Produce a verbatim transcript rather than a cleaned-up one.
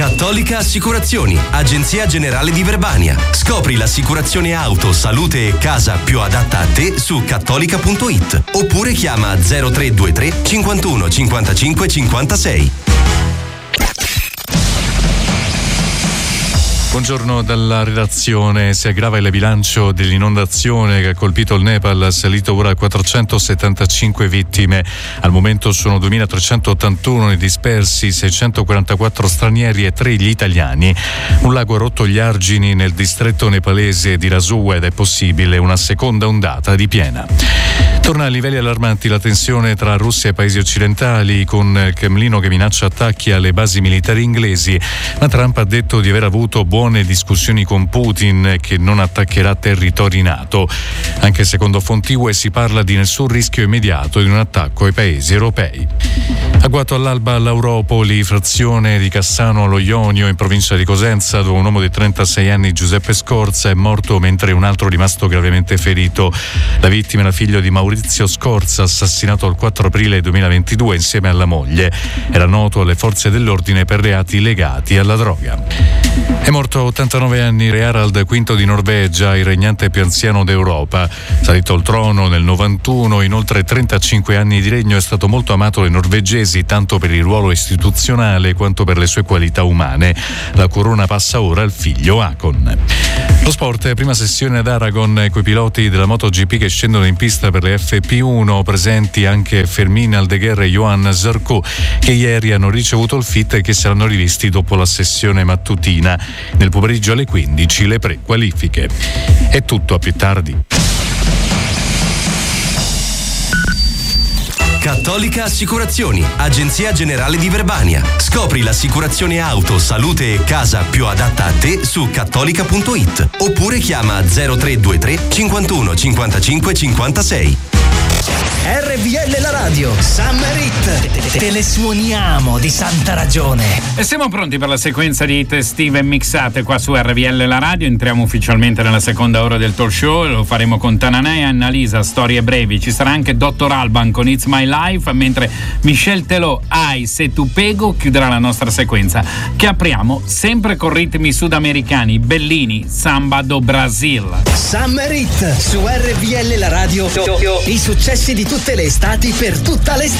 Cattolica Assicurazioni, agenzia generale di Verbania. Scopri l'assicurazione auto, salute e casa più adatta a te su cattolica punto it oppure chiama zero tre due tre cinquantuno cinquantacinque cinquantasei. Buongiorno dalla redazione. Si aggrava il bilancio dell'inondazione che ha colpito il Nepal, salito ora a quattrocentosettantacinque vittime. Al momento sono duemilatrecentottantuno i dispersi, seicentoquarantaquattro stranieri e tre gli italiani. Un lago ha rotto gli argini nel distretto nepalese di Rasua ed è possibile una seconda ondata di piena. Torna a livelli allarmanti la tensione tra Russia e paesi occidentali, con il Cremlino che minaccia attacchi alle basi militari inglesi, ma Trump ha detto di aver avuto buone discussioni con Putin, che non attaccherà territori NATO. Anche secondo fonti U E si parla di nessun rischio immediato di un attacco ai paesi europei. Agguato all'alba all'Europoli, frazione di Cassano allo Ionio in provincia di Cosenza, dove un uomo di trentasei anni, Giuseppe Scorza, è morto mentre un altro è rimasto gravemente ferito. La vittima era figlio di Maurizio Scorza, assassinato il quattro aprile duemilaventidue insieme alla moglie. Era noto alle forze dell'ordine per reati legati alla droga. È morto a ottantanove anni Re Harald quinto di Norvegia, il regnante più anziano d'Europa. Salito al trono nel novantuno, in oltre trentacinque anni di regno è stato molto amato dai norvegesi, tanto per il ruolo istituzionale quanto per le sue qualità umane. La corona passa ora al figlio Haakon. Lo sport, prima sessione ad Aragon, coi piloti della MotoGP che scendono in pista per le F P uno, presenti anche Fermin Aldeguer e Johan Zarco, che ieri hanno ricevuto il fit e che saranno rivisti dopo la sessione mattutina. Nel pomeriggio alle quindici le pre-qualifiche. È tutto, a più tardi. Cattolica Assicurazioni, agenzia generale di Verbania. Scopri l'assicurazione auto, salute e casa più adatta a te su cattolica punto it oppure chiama zero tre due tre cinquantuno cinquantacinque cinquantasei. R V L la radio, Summer Hit, te le suoniamo di santa ragione. E siamo pronti per la sequenza di hit estive e mixate qua su R V L la radio. Entriamo ufficialmente nella seconda ora del talk show, lo faremo con Tananai e Annalisa, storie brevi. Ci sarà anche Doctor Alban con It's My Life, mentre Michel Telò, Ai Se Tu Pego chiuderà la nostra sequenza, che apriamo sempre con ritmi sudamericani, Bellini, Samba do Brasil. Summer Hit su R V L la radio, i successi di tutte le estati per tutta l'estate.